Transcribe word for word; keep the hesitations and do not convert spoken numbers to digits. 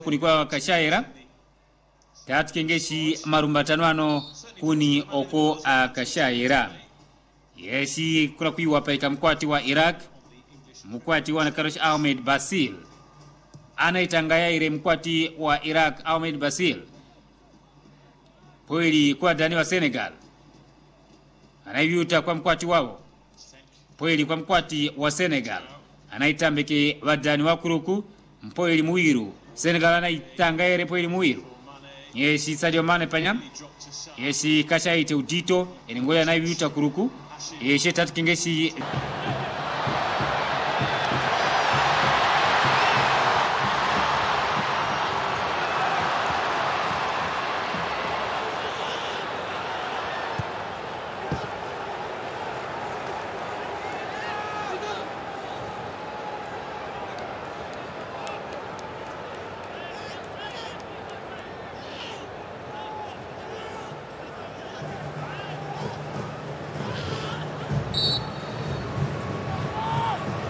kulikuwa kashaira tatu kengeshi marumbatanwano kuni oko akashaira yesi kula kuiwa paika mkwati wa Iraq mkwati wa Karosh Ahmed Basil anaitangaya ire mkwati wa Iraq Ahmed Basil poili kwa dani wa Senegal anayuta kwa mkwati wao poili kwa mkwati wa Senegal anaitambeke wadani wa kuruku mpoili muwiru Senegal anaitangaya ire poili muwiru yesi Sadio Mane panyam yesi kashaite udito enengoya anayuta kuruku yesi tatu kengeshi